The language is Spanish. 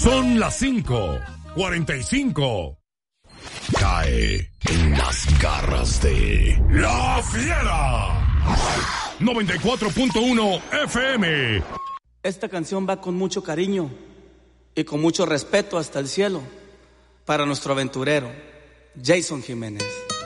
Son las 5:45. Cae en las garras de La Fiera. 94.1 FM. Esta canción va con mucho cariño y con mucho respeto hasta el cielo para nuestro aventurero, Jason Jiménez.